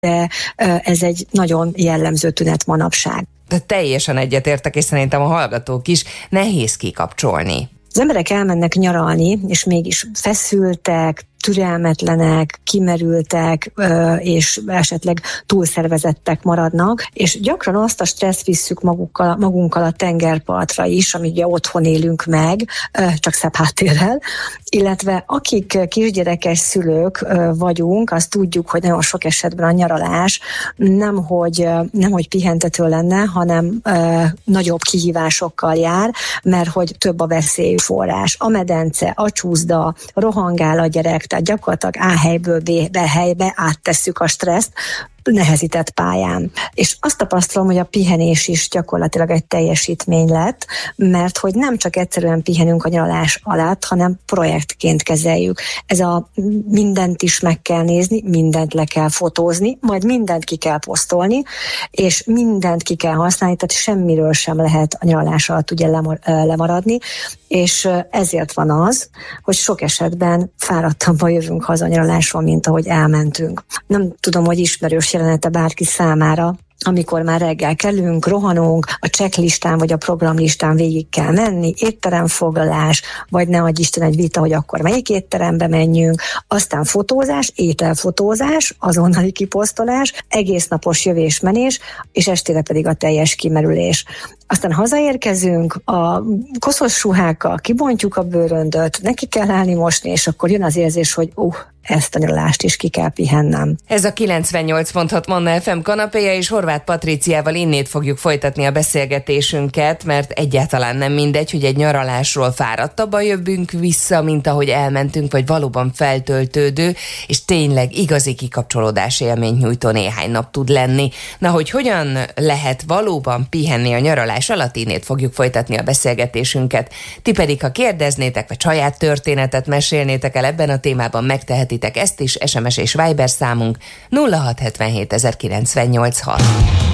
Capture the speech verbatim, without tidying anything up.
de ez egy nagyon jellemző tünet manapság. De teljesen egyetértek, és szerintem a hallgatók is, nehéz kikapcsolni. Az emberek elmennek nyaralni, és mégis feszültek, türelmetlenek, kimerültek, és esetleg túlszervezettek maradnak, és gyakran azt a stresszt visszük magukkal, magunkkal a tengerpartra is, amit ugye otthon élünk meg, csak szebb háttérrel, illetve akik kisgyerekes szülők vagyunk, azt tudjuk, hogy nagyon sok esetben a nyaralás nem hogy, nem hogy pihentető lenne, hanem nagyobb kihívásokkal jár, mert hogy több a veszélyforrás. A medence, a csúszda, rohangál a gyerek, tehát gyakorlatilag A helyből B helybe áttesszük a stresszt, nehezített pályán. És azt tapasztalom, hogy a pihenés is gyakorlatilag egy teljesítmény lett, mert hogy nem csak egyszerűen pihenünk a nyaralás alatt, hanem projektként kezeljük. Ez a mindent is meg kell nézni, mindent le kell fotózni, majd mindent ki kell posztolni, és mindent ki kell használni, tehát semmiről sem lehet a nyaralás alatt ugye lemaradni, és ezért van az, hogy sok esetben fáradtabban jövünk haza a nyaralásról, mint ahogy elmentünk. Nem tudom, hogy ismerős jelenete bárki számára, amikor már reggel kelünk, rohanunk, a checklistán vagy a programlistán végig kell menni, étteremfoglalás, vagy ne adj Isten egy vita, hogy akkor melyik étterembe menjünk, aztán fotózás, ételfotózás, azonnali kiposztolás, egésznapos jövés-menés, és estére pedig a teljes kimerülés. Aztán hazaérkezünk, a koszos ruhákkal kibontjuk a bőröndöt, neki kell állni mosni, és akkor jön az érzés, hogy uh, ezt a nyaralást is ki kell pihennem. Ez a kilencvennyolc pont hat Manna ef em kanapéja, és Horváth Patriciával innét fogjuk folytatni a beszélgetésünket, mert egyáltalán nem mindegy, hogy egy nyaralásról fáradtabban jövünk vissza, mint ahogy elmentünk, vagy valóban feltöltődő, és tényleg igazi kikapcsolódás élményt nyújtó néhány nap tud lenni. Na, hogy hogyan lehet valóban pihenni a nyaralás alatt, innét fogjuk folytatni a beszélgetésünket. Ti pedig, ha kérdeznétek, vagy saját történetet mesélnétek el ebben a témában, megtehetitek ezt is, es em es és Viber számunk nulla hat hetvenhét ezerkilencszáznyolcvanhat.